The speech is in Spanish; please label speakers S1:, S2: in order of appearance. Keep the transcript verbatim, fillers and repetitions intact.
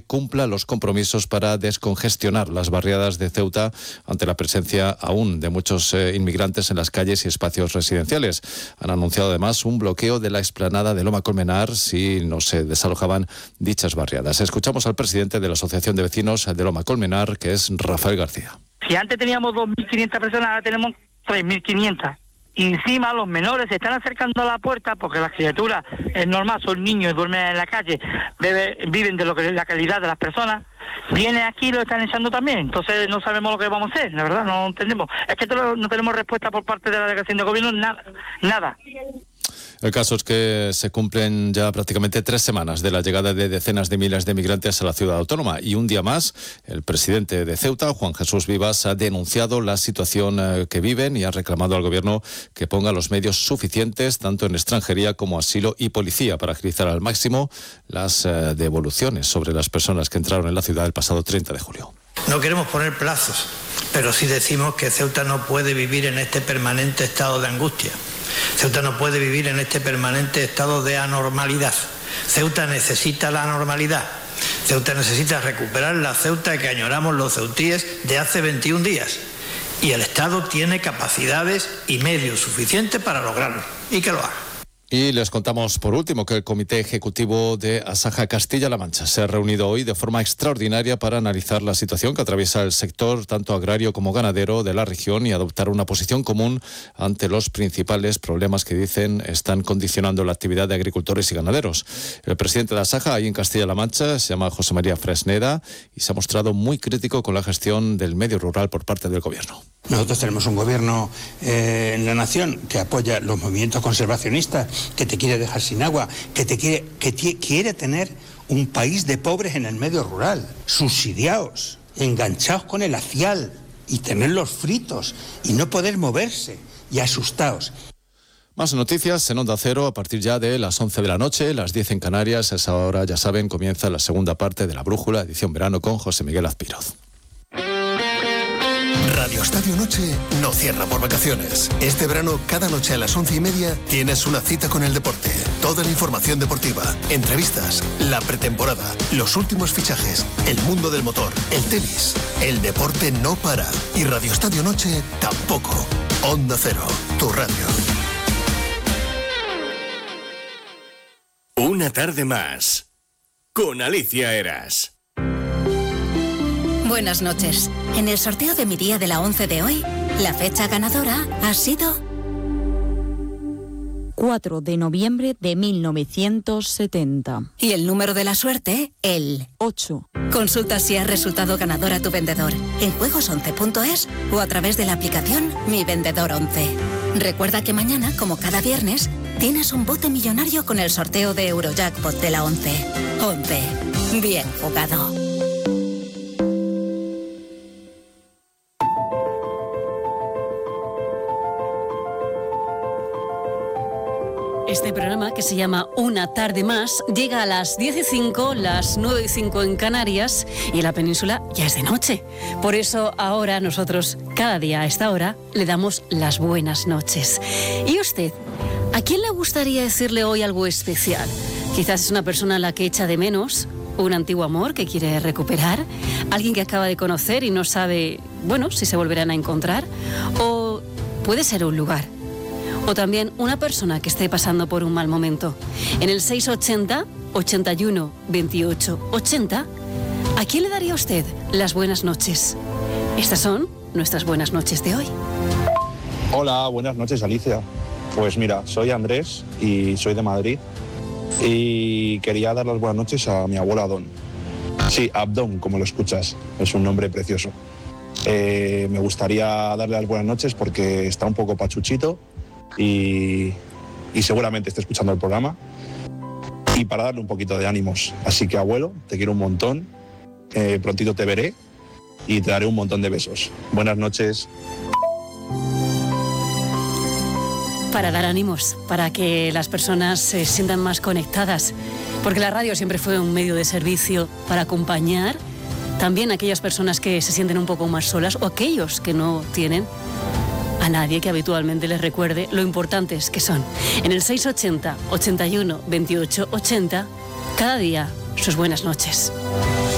S1: cumpla los compromisos para descongestionar las barriadas de Ceuta ante la presencia aún de muchos eh, inmigrantes en las calles y espacios residenciales. Han anunciado además un bloqueo de la explanada de Loma Colmenar si no se desalojaban dichas barriadas. Escuchamos al presidente de la Asociación de Vecinos de Loma Colmenar, que es Rafael García.
S2: Si antes teníamos dos mil quinientas personas, ahora tenemos tres mil quinientas. Y encima los menores se están acercando a la puerta porque las criaturas, es normal, son niños y duermen en la calle, bebe, viven de lo que es la calidad de las personas. Vienen aquí y lo están echando también. Entonces no sabemos lo que vamos a hacer, la verdad, no entendemos. Es que no tenemos respuesta por parte de la delegación de gobierno, nada, nada.
S1: El caso es que se cumplen ya prácticamente tres semanas de la llegada de decenas de miles de migrantes a la ciudad autónoma y un día más el presidente de Ceuta, Juan Jesús Vivas, ha denunciado la situación que viven y ha reclamado al gobierno que ponga los medios suficientes tanto en extranjería como asilo y policía para agilizar al máximo las devoluciones sobre las personas que entraron en la ciudad el pasado treinta de julio.
S3: No queremos poner plazos, pero sí decimos que Ceuta no puede vivir en este permanente estado de angustia. Ceuta no puede vivir en este permanente estado de anormalidad. Ceuta necesita la normalidad. Ceuta necesita recuperar la Ceuta que añoramos los ceutíes de hace veintiún días. Y el Estado tiene capacidades y medios suficientes para lograrlo. Y que lo haga.
S1: Y les contamos por último que el Comité Ejecutivo de Asaja Castilla-La Mancha se ha reunido hoy de forma extraordinaria para analizar la situación que atraviesa el sector tanto agrario como ganadero de la región y adoptar una posición común ante los principales problemas que dicen están condicionando la actividad de agricultores y ganaderos. El presidente de Asaja ahí en Castilla-La Mancha se llama José María Fresneda y se ha mostrado muy crítico con la gestión del medio rural por parte del gobierno.
S4: Nosotros tenemos un gobierno eh, en la nación que apoya los movimientos conservacionistas, que te quiere dejar sin agua, que te quiere, que t- quiere tener un país de pobres en el medio rural, subsidiados, enganchados con el hacial y tenerlos fritos y no poder moverse y asustados.
S1: Más noticias en Onda Cero a partir ya de las once de la noche, las diez en Canarias. A esa hora, ya saben, comienza la segunda parte de La Brújula, edición verano con José Miguel Azpiroz.
S5: Radio Estadio Noche no cierra por vacaciones. Este verano, cada noche a las once y media, tienes una cita con el deporte. Toda la información deportiva, entrevistas, la pretemporada, los últimos fichajes, el mundo del motor, el tenis. El deporte no para. Y Radio Estadio Noche tampoco. Onda Cero, tu radio.
S6: Una tarde más. Con Alicia Eras.
S7: Buenas noches. En el sorteo de mi día de la once de hoy, la fecha ganadora ha sido
S8: cuatro de noviembre de mil novecientos setenta.
S7: Y el número de la suerte, el
S8: ocho.
S7: Consulta si has resultado ganador a tu vendedor en juegos once punto es o a través de la aplicación Mi Vendedor once. Recuerda que mañana, como cada viernes, tienes un bote millonario con el sorteo de Eurojackpot de la once. once. Bien jugado.
S9: Este programa, que se llama Una tarde más, llega a las diez y cinco, las nueve y cinco en Canarias, y en la península ya es de noche. Por eso ahora nosotros, cada día a esta hora, le damos las buenas noches. ¿Y usted? ¿A quién le gustaría decirle hoy algo especial? Quizás es una persona a la que echa de menos, un antiguo amor que quiere recuperar, alguien que acaba de conocer y no sabe, bueno, si se volverán a encontrar, o puede ser un lugar. O también una persona que esté pasando por un mal momento. En el seis ochenta, ochenta y uno, veintiocho, ochenta, ¿a quién le daría usted las buenas noches? Estas son nuestras buenas noches de hoy.
S10: Hola, buenas noches, Alicia. Pues mira, soy Andrés y soy de Madrid. Y quería dar las buenas noches a mi abuelo Adón. Sí, Abdón, como lo escuchas. Es un nombre precioso. Eh, me gustaría darle las buenas noches porque está un poco pachuchito. Y, y seguramente esté escuchando el programa y para darle un poquito de ánimos. Así que, abuelo, te quiero un montón, eh, prontito te veré y te daré un montón de besos. Buenas noches.
S9: Para dar ánimos, para que las personas se sientan más conectadas, porque la radio siempre fue un medio de servicio para acompañar también a aquellas personas que se sienten un poco más solas o aquellos que no tienen a nadie que habitualmente les recuerde lo importantes que son. En el seis ochenta, ochenta y uno, veintiocho, ochenta, cada día sus buenas noches.